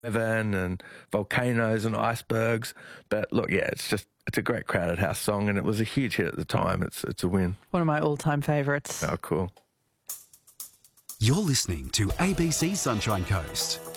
Heaven and volcanoes and icebergs. But look, yeah, it's a great Crowded House song, and it was a huge hit at the time. It's a win. One of my all-time favourites. Oh, cool. You're listening to ABC Sunshine Coast.